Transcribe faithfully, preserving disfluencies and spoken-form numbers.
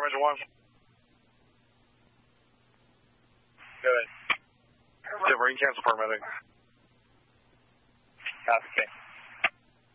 Farm Engine one. Go ahead. Denver, you can cancel paramedic. Copy.